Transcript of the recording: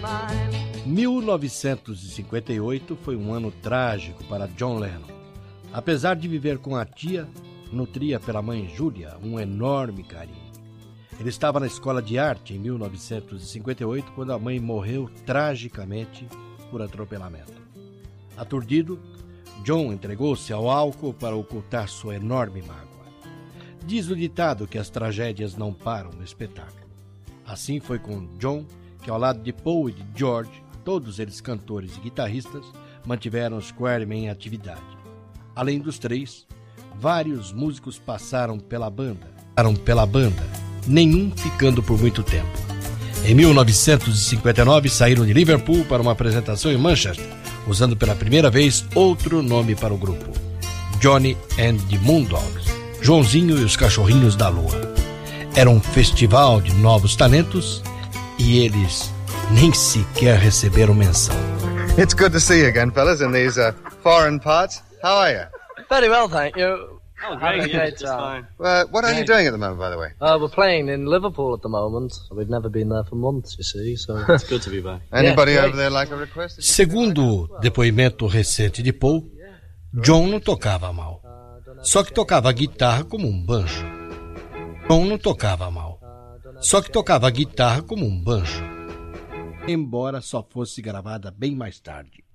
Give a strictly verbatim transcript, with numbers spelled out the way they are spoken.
mil novecentos e cinquenta e oito foi um ano trágico para John Lennon. Apesar de viver com a tia, nutria pela mãe Julia um enorme carinho. Ele estava na escola de arte em mil novecentos e cinquenta e oito quando a mãe morreu tragicamente por atropelamento. Aturdido, John entregou-se ao álcool para ocultar sua enorme mágoa. Diz o ditado que as tragédias não param no espetáculo. Assim foi com John, que ao lado de Paul e de George, todos eles cantores e guitarristas, mantiveram os Quarrymen em atividade. Além dos três, vários músicos passaram pela banda, passaram pela banda, nenhum ficando por muito tempo. Em mil novecentos e cinquenta e nove saíram de Liverpool para uma apresentação em Manchester, usando pela primeira vez outro nome para o grupo, Johnny and the Moondogs, Joãozinho e os Cachorrinhos da Lua. Era um festival de novos talentos e eles nem sequer receberam menção. It's good to see you again, fellas, in these uh, foreign parts. How are you? Very well, thank you. Oh, great, yeah, just fine. Uh, what are you doing at the moment, by the way? Uh, we're playing in Liverpool at the moment. We've never been there for months, you see, so... It's good to be back. Anybody Yeah, over there like a request? Segundo o depoimento recente de Paul, John não tocava mal, só que tocava a guitarra como um banjo. John não tocava mal, só que tocava a guitarra como um banjo, embora só fosse gravada bem mais tarde.